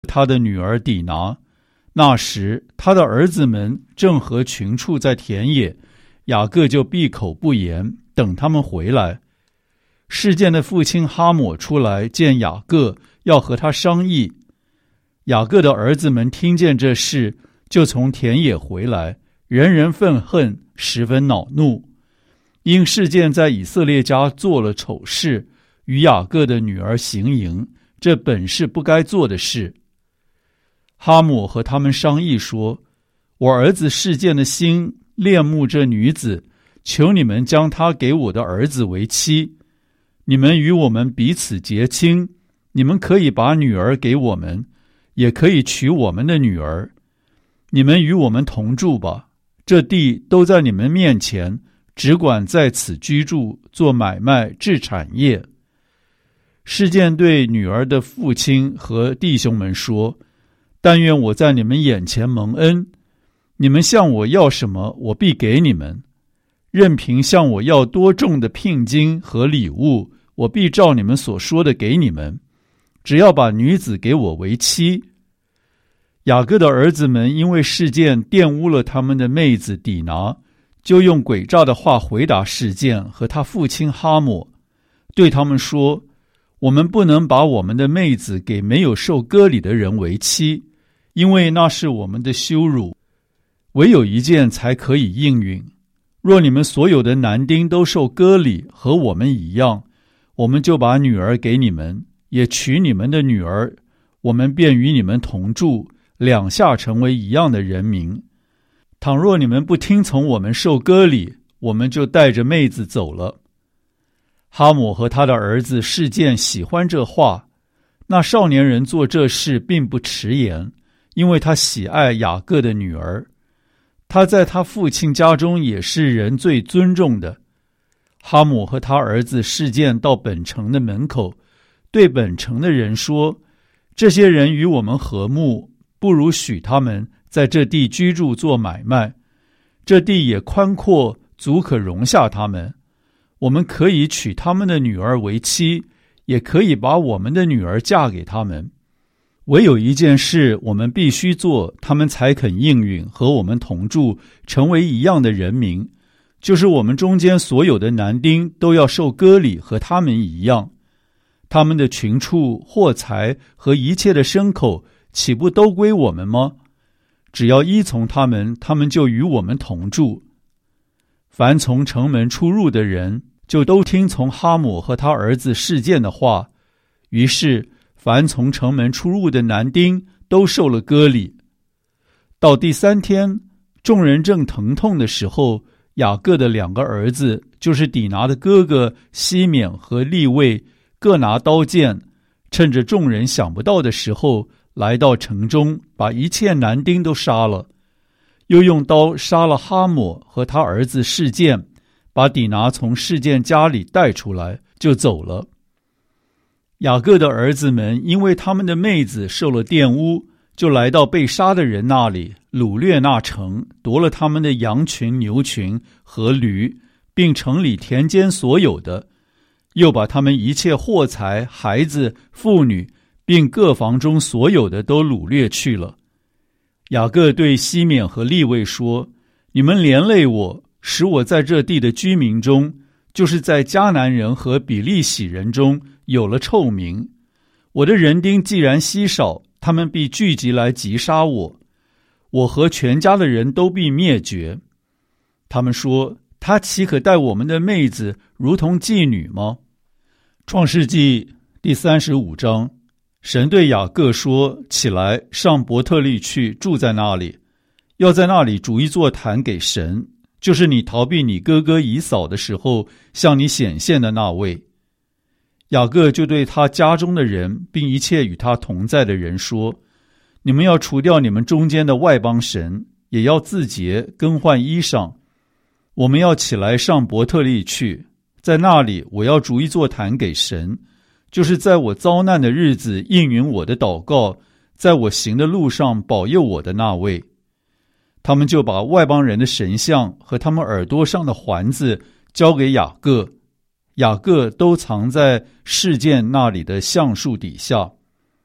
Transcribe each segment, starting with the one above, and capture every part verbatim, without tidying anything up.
他的女儿底拿。那时他的儿子们正和群畜在田野，雅各就闭口不言，等他们回来。示剑的父亲哈抹出来见雅各，要和他商议。雅各的儿子们听见这事，就从田野回来，人人愤恨，十分恼怒。因示剑在以色列家做了丑事，与雅各的女儿行淫，这本是不该做的事。哈抹和他们商议说，我儿子示剑的心恋慕这女子，求你们将她给我的儿子为妻。你们与我们彼此结亲，你们可以把女儿给我们，也可以娶我们的女儿。你们与我们同住吧，这地都在你们面前，只管在此居住，做买卖，置产业。示剑对女儿的父亲和弟兄们说，但愿我在你们眼前蒙恩，你们向我要什么，我必给你们。任凭向我要多重的聘金和礼物，我必照你们所说的给你们，只要把女子给我为妻。雅各的儿子们因为示剑玷污了他们的妹子底拿，就用诡诈的话回答示剑和他父亲哈抹，对他们说，我们不能把我们的妹子给没有受割礼的人为妻，因为那是我们的羞辱。唯有一件才可以应允，若你们所有的男丁都受割礼，和我们一样，我们就把女儿给你们，也娶你们的女儿，我们便与你们同住，两下成为一样的人民。倘若你们不听从我们受割礼，我们就带着妹子走了。哈抹和他的儿子示剑喜欢这话，那少年人做这事并不迟延，因为他喜爱雅各的女儿。他在他父亲家中也是人最尊重的。哈抹和他儿子示剑到本城的门口，对本城的人说，这些人与我们和睦，不如许他们在这地居住做买卖，这地也宽阔，足可容下他们。我们可以娶他们的女儿为妻，也可以把我们的女儿嫁给他们。唯有一件事我们必须做，他们才肯应允和我们同住，成为一样的人民，就是我们中间所有的男丁都要受割礼，和他们一样。他们的群畜、货财和一切的牲口，岂不都归我们吗？只要依从他们，他们就与我们同住。凡从城门出入的人，就都听从哈抹和他儿子示剑的话。于是凡从城门出入的男丁都受了割礼。到第三天，众人正疼痛的时候，雅各的两个儿子，就是底拿的哥哥西缅和利未，各拿刀剑，趁着众人想不到的时候，来到城中，把一切男丁都杀了，又用刀杀了哈抹和他儿子示剑，把底拿从示剑家里带出来，就走了。雅各的儿子们因为他们的妹子受了玷污，就来到被杀的人那里，掳掠那城，夺了他们的羊群、牛群和驴，并城里田间所有的，又把他们一切货财、孩子、妇女，并各房中所有的都掳掠去了。雅各对西缅和利未说，你们连累我，使我在这地的居民中，就是在迦南人和比利洗人中有了臭名。我的人丁既然稀少，他们必聚集来击杀我，我和全家的人都必灭绝。他们说，他岂可待我们的妹子如同妓女吗？创世纪第三十五章，神对雅各说，起来，上伯特利去，住在那里，要在那里筑一座坛给神，就是你逃避你哥哥以扫的时候向你显现的那位。雅各就对他家中的人，并一切与他同在的人说，你们要除掉你们中间的外邦神，也要自洁，更换衣裳。我们要起来上伯特利去，在那里我要筑一座坛给神，就是在我遭难的日子应允我的祷告，在我行的路上保佑我的那位。他们就把外邦人的神像和他们耳朵上的环子交给雅各，雅各都藏在示剑那里的橡树底下。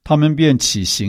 他们便起行